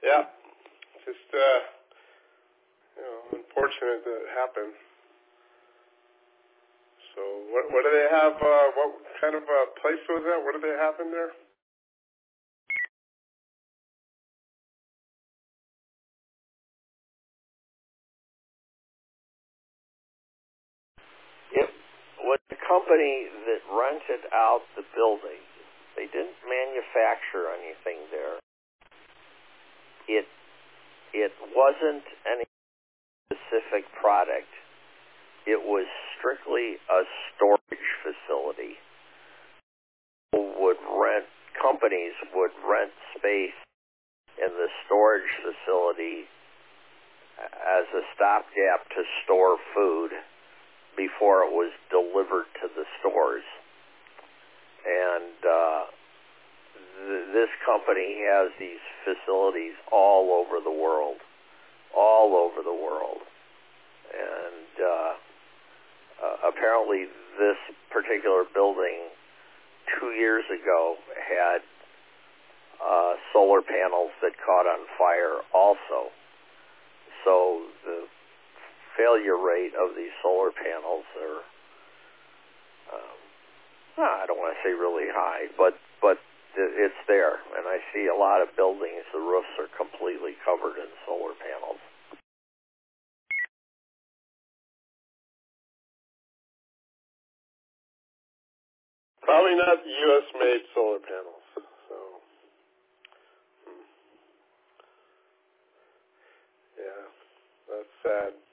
Yeah. Just, unfortunate that it happened. So what do they have, what kind of a place was that? What did they have in there? It was a company that rented out the building. They didn't manufacture anything there. It wasn't any specific product. It was strictly a storage facility. Companies would rent space in the storage facility as a stopgap to store food before it was delivered to the stores. And this company has these facilities all over the world. And apparently this particular building 2 years ago had solar panels that caught on fire also. So the failure rate of these solar panels are, I don't want to say really high, but it's there. And I see a lot of buildings, the roofs are completely covered in solar panels. Probably not U.S.-made solar panels. So, yeah, that's sad.